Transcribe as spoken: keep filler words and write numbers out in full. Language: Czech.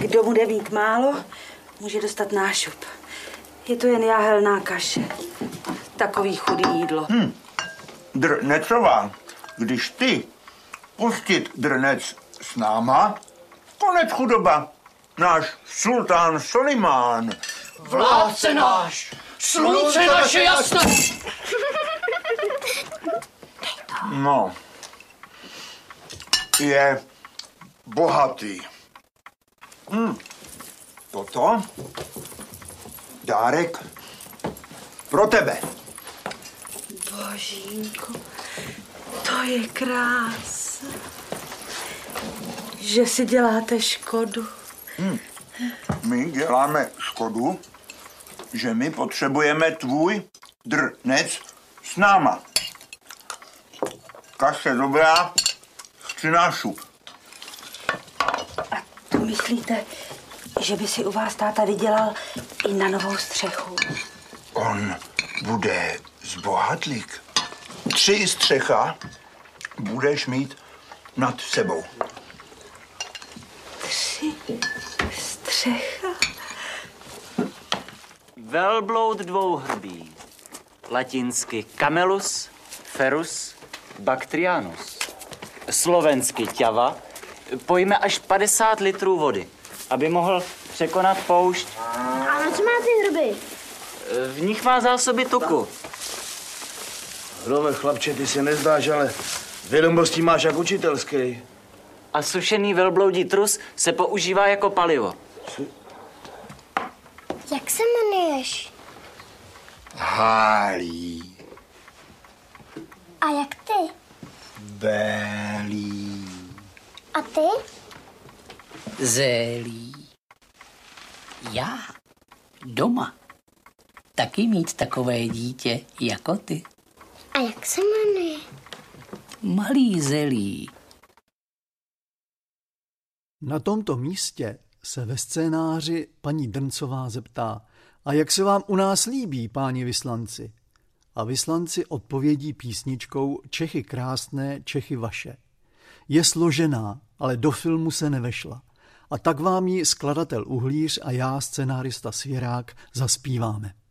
Kdo bude mít málo, může dostat nášup. Je to jen jáhelná kaše. Takový chudý jídlo. Hm. Drnecová, když ty pustit drnec s náma, konec chudoba. Náš sultán Solimán. Vládce náš, slunce naše jasné. No, je bohatý. Hm. Toto dárek pro tebe. Božínko, to je krása. Že si děláte škodu. Hm. My děláme škodu, že my potřebujeme tvůj drnec s náma. Kaše dobrá, chci nášup. A to myslíte, že by si u vás táta vydělal i na novou střechu? On bude zbohatlík. Tři střecha budeš mít nad sebou. Tři střecha? Velbloud dvouhrbý. Latinsky Camelus ferus bactrianus. Slovensky ťava. Pojme až padesát litrů vody, aby mohl překonat poušť. A na co má ty hrby? V nich má zásoby tuku. Hrove, chlapče, ty se nezdáš, ale vědomostí máš jak učitelský. A sušený velbloudí trus se používá jako palivo. Jak se jmenuješ? Hálí. A jak ty? Bélí. A ty? Zélí. Já doma taky mít takové dítě jako ty. A jak se jmenuje? Malý zelí. Na tomto místě se ve scénáři paní Drncová zeptá: a jak se vám u nás líbí, páni vyslanci? A vyslanci odpovědí písničkou Čechy krásné, Čechy vaše. Je složená, ale do filmu se nevešla. A tak vám ji skladatel Uhlíř a já, scenárista Svěrák, zaspíváme.